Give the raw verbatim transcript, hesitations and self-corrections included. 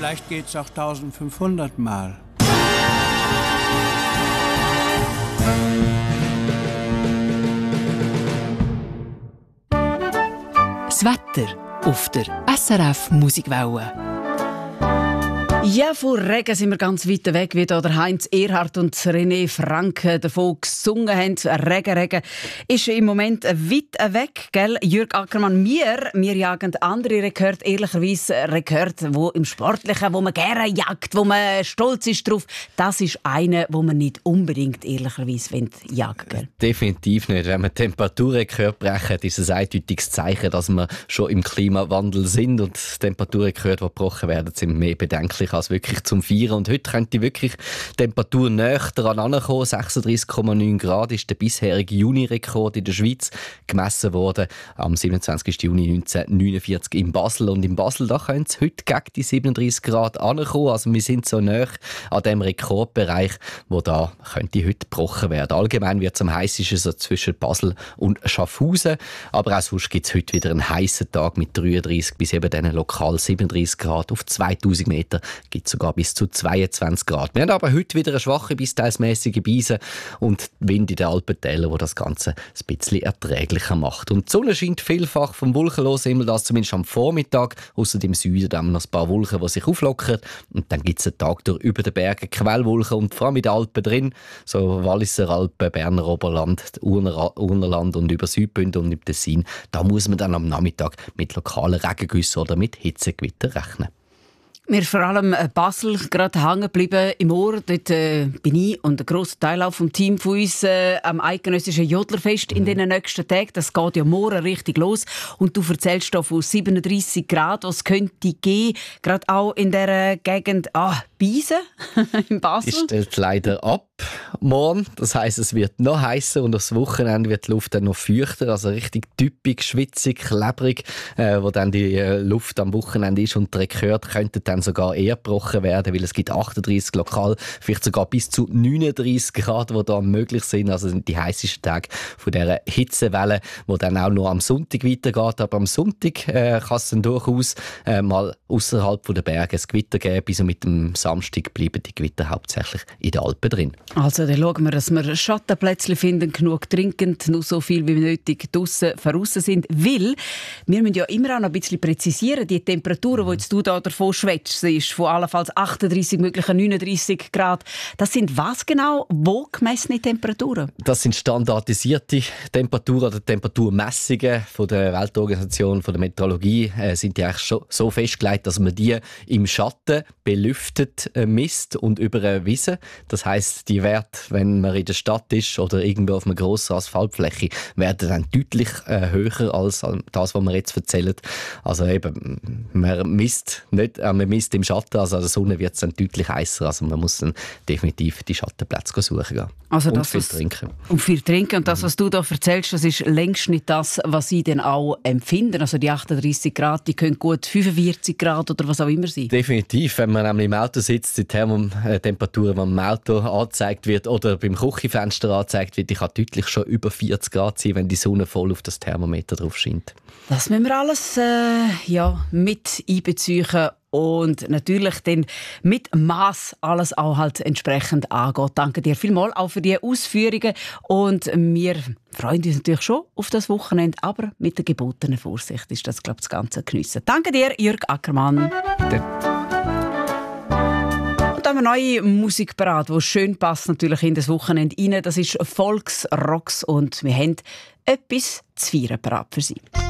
Vielleicht geht's auch eintausendfünfhundert Mal. Das Wetter auf der S R F Musikwelle. Ja, von Regen sind wir ganz weit weg, wie da der Heinz Erhardt und René Franke davon gesungen haben. Regen, Regen ist im Moment weit weg, gell? Jürg Ackermann, wir, wir jagen andere Rekorde, ehrlicherweise Rekorde, wo im Sportlichen, wo man gerne jagt, wo man stolz ist drauf. Das ist eine, wo man nicht unbedingt ehrlicherweise jagen will. Definitiv nicht. Wenn man Temperaturrekorde brechen, ist es ein eindeutiges Zeichen, dass wir schon im Klimawandel sind, und Temperaturrekorde, die gebrochen werden, sind mehr bedenklich als wirklich zum Feiern. Und heute könnte wirklich die Temperatur näher daran herankommen. sechsunddreissig Komma neun Grad ist der bisherige Juni-Rekord in der Schweiz gemessen worden am siebenundzwanzigsten Juni neunzehnhundertneunundvierzig in Basel. Und in Basel da können es heute gegen die siebenunddreissig Grad herankommen. Also wir sind so näher an dem Rekordbereich, wo da könnte heute gebrochen werden. Allgemein wird es am heißesten so zwischen Basel und Schaffhausen. Aber auch sonst gibt es heute wieder einen heißen Tag mit dreiunddreissig bis eben diesen lokal siebenunddreissig Grad. Auf zweitausend Meter gibt es sogar bis zu zweiundzwanzig Grad. Wir haben aber heute wieder eine schwache bis teilsmäßige Beise und Wind in den Alpentälern, wo das Ganze ein bisschen erträglicher macht. Und die Sonne scheint vielfach vom wolkenlosen Himmel, das zumindest am Vormittag. Ausser im Süden haben wir noch ein paar Wolken, die sich auflockern. Und dann gibt es einen Tag durch über den Bergen Quellwolken und vor allem in den Alpen drin, so Walliser Alpen, Berner Oberland, Urner, Urnerland und über Südbünden und im Tessin. Da muss man dann am Nachmittag mit lokalen Regengüssen oder mit Hitzegewitter rechnen. Mir vor allem Basel gerade hängen geblieben im Ohr. Dort äh, bin ich und ein grosser Teil auch vom Team von uns äh, am eidgenössischen Jodlerfest in den nächsten Tagen. Das geht ja morgen richtig los. Und du erzählst da von siebenunddreissig Grad, was könnte geben, gerade auch in dieser Gegend. Ah, Beisen in Basel. Es stellt leider ab morgen. Das heisst, es wird noch heißer und aufs Wochenende wird die Luft dann noch feuchter, also richtig typisch, schwitzig, klebrig, äh, wo dann die äh, Luft am Wochenende ist, und die Rekorde könnten dann sogar eher gebrochen werden, weil es gibt achtunddreissig lokal, vielleicht sogar bis zu neununddreissig Grad, die da möglich sind. Also sind die heißesten Tage von dieser Hitzewelle, die dann auch noch am Sonntag weitergeht. Aber am Sonntag äh, kann es dann durchaus äh, mal außerhalb der Berge ein Gewitter geben, bis mit dem Samstag bleiben die Gewitter hauptsächlich in den Alpen drin. Also dann schauen wir, dass wir Schattenplätzchen finden, genug trinken, nur so viel wie nötig draussen draussen sind, weil wir müssen ja immer auch noch ein bisschen präzisieren, die Temperaturen, die jetzt du da davon schwätzt, ist von allenfalls achtunddreissig, möglichen neununddreissig Grad. Das sind was genau? Wo gemessene Temperaturen? Das sind standardisierte Temperaturen oder Temperaturmessungen von der Weltorganisation von der Meteorologie. Äh, sind die eigentlich schon so festgelegt, dass man die im Schatten belüftet äh, misst und über eine Wiese. Das heisst, die Werte, wenn man in der Stadt ist oder irgendwo auf einer grossen Asphaltfläche, werden dann deutlich äh, höher als das, was wir jetzt erzählen. Also eben, man misst nicht, äh, man misst im Schatten, also an der Sonne wird es dann deutlich heißer. Also man muss dann definitiv die Schattenplätze suchen gehen. Also und das, viel was, trinken. Und viel trinken. Und das, was du da erzählst, das ist längst nicht das, was sie dann auch empfinden. Also die achtunddreissig Grad, die können gut fünfundvierzig Grad oder was auch immer sein. Definitiv. Wenn man nämlich im Auto sitzt, die Thermotemperatur, die im Auto angezeigt wird oder beim Küchenfenster angezeigt wird, die kann deutlich schon über vierzig Grad sein, wenn die Sonne voll auf das Thermometer drauf scheint. Das müssen wir alles äh, ja, mit einbeziehen und natürlich dann mit Maß alles auch halt entsprechend angehen. Danke dir vielmals auch für die Ausführungen und wir freuen uns natürlich schon auf das Wochenende, aber mit der gebotenen Vorsicht ist das, glaube ich, das Ganze geniessen. Danke dir, Jürg Ackermann. Bitte. Und dann haben wir neue Musik parat, die schön passt natürlich in das Wochenende rein. Das ist Volksrocks und wir haben etwas zu feiern parat für Sie.